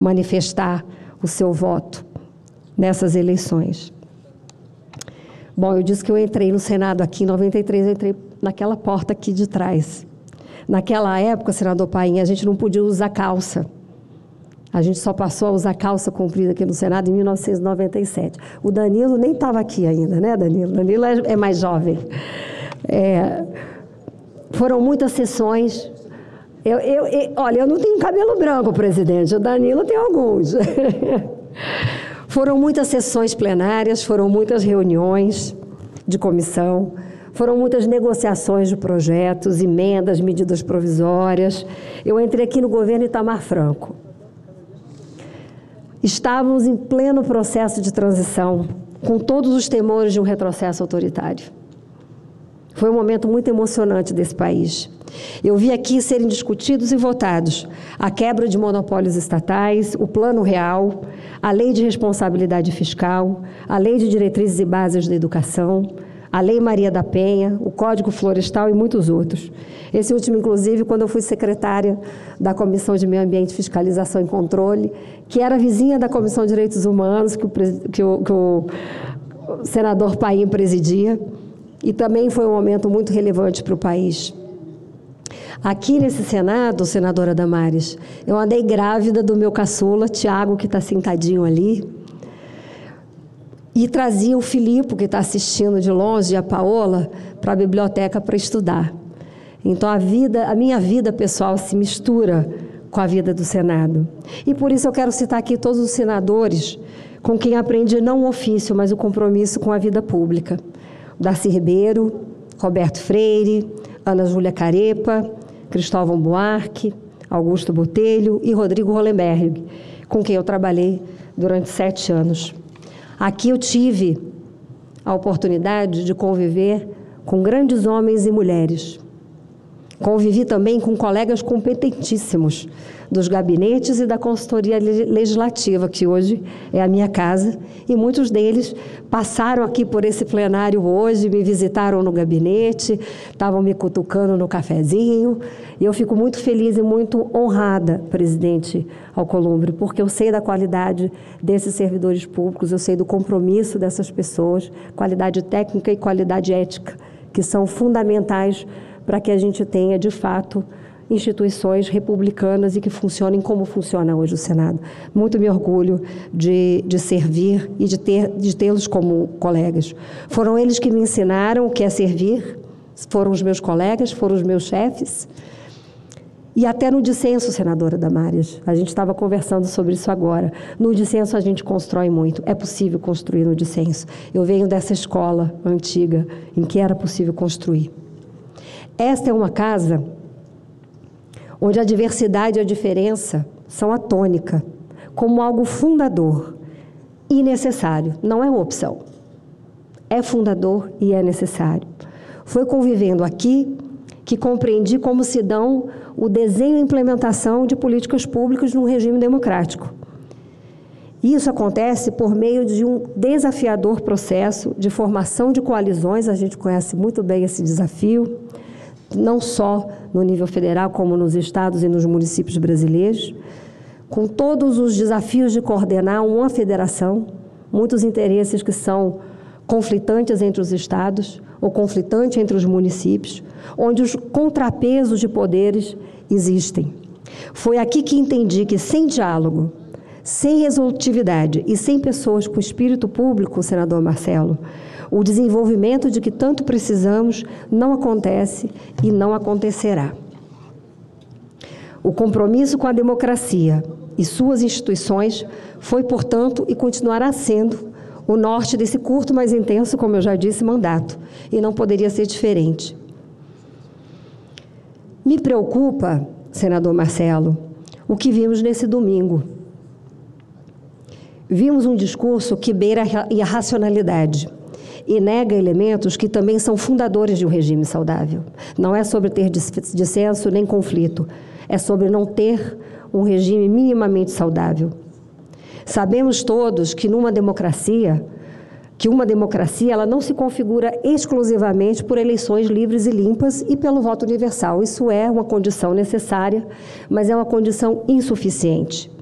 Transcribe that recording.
manifestar o seu voto nessas eleições. Bom, eu disse que eu entrei no Senado aqui em 93, eu entrei naquela porta aqui de trás. Naquela época, senador Paim, a gente não podia usar calça. A gente só passou a usar calça comprida aqui no Senado em 1997. O Danilo nem estava aqui ainda, né, Danilo? Danilo é mais jovem. Foram muitas sessões. Olha, eu não tenho cabelo branco, presidente. O Danilo tem alguns. Foram muitas sessões plenárias, foram muitas reuniões de comissão, foram muitas negociações de projetos, emendas, medidas provisórias. Eu entrei aqui no governo Itamar Franco. Estávamos em pleno processo de transição, com todos os temores de um retrocesso autoritário. Foi um momento muito emocionante desse país. Eu vi aqui serem discutidos e votados a quebra de monopólios estatais, o Plano Real, a Lei de Responsabilidade Fiscal, a Lei de Diretrizes e Bases da Educação, a Lei Maria da Penha, o Código Florestal e muitos outros. Esse último, inclusive, quando eu fui secretária da Comissão de Meio Ambiente, Fiscalização e Controle, que era vizinha da Comissão de Direitos Humanos, que o senador Paim presidia, e também foi um momento muito relevante para o país. Aqui nesse Senado, senadora Damares, eu andei grávida do meu caçula, Tiago, que está sentadinho ali, e trazia o Filipe, que está assistindo de longe, e a Paola, para a biblioteca para estudar. Então, a minha vida pessoal se mistura com a vida do Senado. E por isso eu quero citar aqui todos os senadores com quem aprendi não o ofício, mas o compromisso com a vida pública. Darcy Ribeiro, Roberto Freire, Ana Júlia Carepa, Cristóvão Buarque, Augusto Botelho e Rodrigo Hollenberg, com quem eu trabalhei durante 7 anos. Aqui eu tive a oportunidade de conviver com grandes homens e mulheres. Convivi também com colegas competentíssimos dos gabinetes e da consultoria legislativa, que hoje é a minha casa, e muitos deles passaram aqui por esse plenário hoje, me visitaram no gabinete, estavam me cutucando no cafezinho, e eu fico muito feliz e muito honrada, presidente Alcolumbre, porque eu sei da qualidade desses servidores públicos, eu sei do compromisso dessas pessoas, qualidade técnica e qualidade ética, que são fundamentais para que a gente tenha, de fato, instituições republicanas e que funcionem como funciona hoje o Senado. Muito me orgulho de servir e de tê-los como colegas. Foram eles que me ensinaram o que é servir, foram os meus colegas, foram os meus chefes. E até no dissenso, senadora Damares, a gente estava conversando sobre isso agora. No dissenso a gente constrói muito, é possível construir no dissenso. Eu venho dessa escola antiga em que era possível construir. Esta é uma casa onde a diversidade e a diferença são a tônica, como algo fundador e necessário. Não é uma opção. É fundador e é necessário. Foi convivendo aqui que compreendi como se dão o desenho e implementação de políticas públicas num regime democrático. Isso acontece por meio de um desafiador processo de formação de coalizões, a gente conhece muito bem esse desafio, não só no nível federal, como nos estados e nos municípios brasileiros, com todos os desafios de coordenar uma federação, muitos interesses que são conflitantes entre os estados ou conflitantes entre os municípios, onde os contrapesos de poderes existem. Foi aqui que entendi que sem diálogo, sem resolutividade e sem pessoas com espírito público, senador Marcelo, o desenvolvimento de que tanto precisamos não acontece e não acontecerá. O compromisso com a democracia e suas instituições foi, portanto, e continuará sendo o norte desse curto, mas intenso, como eu já disse, mandato, e não poderia ser diferente. Me preocupa, senador Marcelo, o que vimos nesse domingo. Vimos um discurso que beira a irracionalidade e nega elementos que também são fundadores de um regime saudável. Não é sobre ter dissenso nem conflito, é sobre não ter um regime minimamente saudável. Sabemos todos que uma democracia ela não se configura exclusivamente por eleições livres e limpas e pelo voto universal. Isso é uma condição necessária, mas é uma condição insuficiente.